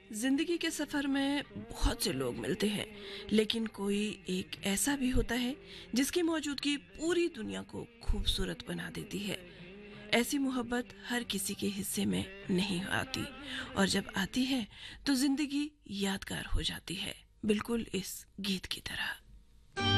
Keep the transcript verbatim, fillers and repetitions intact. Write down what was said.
जिंदगी के सफर में बहुत से लोग मिलते हैं, लेकिन कोई एक ऐसा भी होता है जिसकी मौजूदगी पूरी दुनिया को खूबसूरत बना देती है। ऐसी मोहब्बत हर किसी के हिस्से में नहीं आती, और जब आती है तो जिंदगी यादगार हो जाती है, बिल्कुल इस गीत की तरह।